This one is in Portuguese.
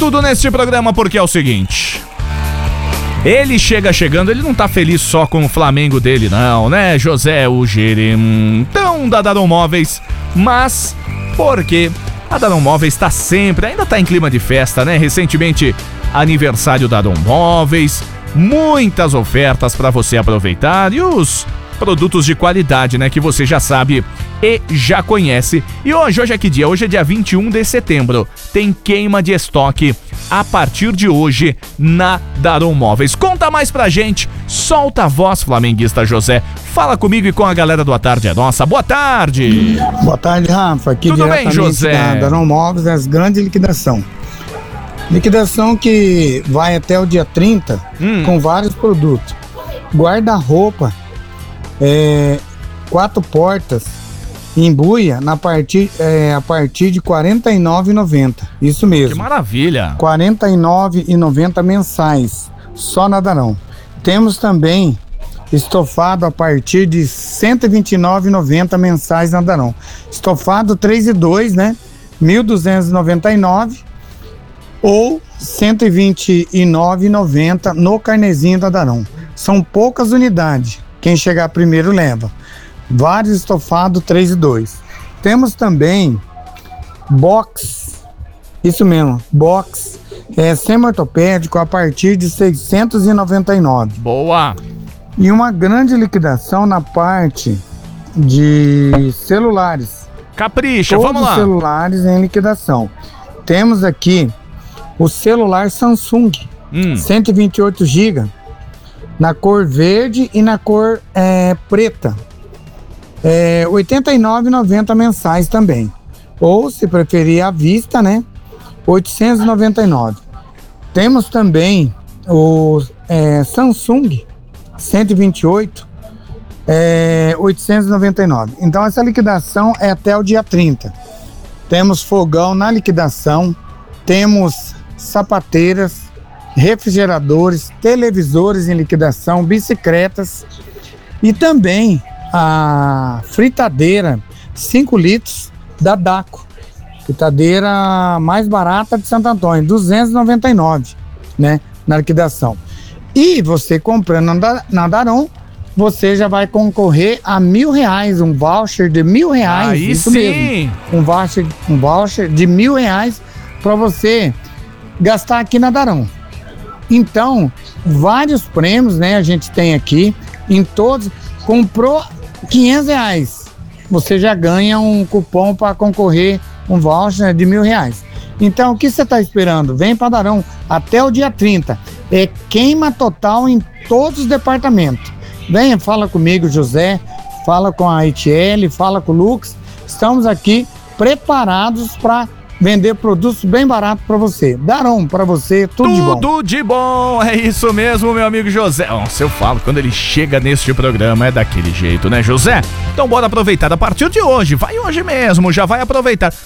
tudo neste programa porque é o seguinte... Ele chegando, ele não tá feliz só com o Flamengo dele não, né, José, o gerentão da Daron Móveis, mas porque a Daron Móveis tá sempre, ainda tá em clima de festa, né, recentemente aniversário da Daron Móveis, muitas ofertas pra você aproveitar e os produtos de qualidade, né, que você já sabe e já conhece. E hoje é que dia? Hoje é dia 21 de setembro, tem queima de estoque a partir de hoje na Daron Móveis. Conta mais pra gente, solta a voz, flamenguista José. Fala comigo e com a galera do A Tarde é Nossa. Boa tarde! Boa tarde, Rafa. Aqui tudo bem, José? Da Daron Móveis, as grandes liquidação. Liquidação que vai até o dia 30 com vários produtos. Guarda-roupa, 4 portas, embuia a partir de R$ 49,90. Isso mesmo. Que maravilha! R$ 49,90 mensais, só na Daron. Temos também estofado a partir de R$ 129,90 mensais na Daron. Estofado 3 e 2, né? R$ 1.299 ou R$ 129,90 no carnezinho da Daron. São poucas unidades. Quem chegar primeiro leva. Vários estofados 3 e 2. Temos também box, isso mesmo, box semi-ortopédico a partir de R$ 699. Boa! E uma grande liquidação na parte de celulares. Capricha, Todos vamos lá! Todos os celulares em liquidação. Temos aqui o celular Samsung, 128 GB, na cor verde e na cor preta. R$ 89,90 mensais também. Ou, se preferir à vista, né? R$ 899. Temos também o Samsung 128, R$ 899. Então, essa liquidação é até o dia 30. Temos fogão na liquidação, temos sapateiras, refrigeradores, televisores em liquidação, bicicletas e também a fritadeira 5 litros da Daco, fritadeira mais barata de Santo Antônio, R$ 299, né, na liquidação. E você comprando na Daron, você já vai concorrer a R$ 1.000, um voucher de R$ 1.000. Aí isso sim! mesmo, um voucher de R$ 1.000 para você gastar aqui na Daron. Então, vários prêmios, né, a gente tem aqui, em todos. Comprou R$500, você já ganha um cupom para concorrer, um voucher de R$ 1.000. Então, o que você está esperando? Vem para Daron até o dia 30. É queima total em todos os departamentos. Venha, fala comigo, José, fala com a Etiele, fala com o Lux. Estamos aqui preparados para vender produtos bem baratos para você. Daron, para você, tudo de bom. Tudo de bom, é isso mesmo, meu amigo José. Nossa, eu falo, quando ele chega neste programa é daquele jeito, né, José? Então bora aproveitar a partir de hoje, vai hoje mesmo, já vai aproveitar.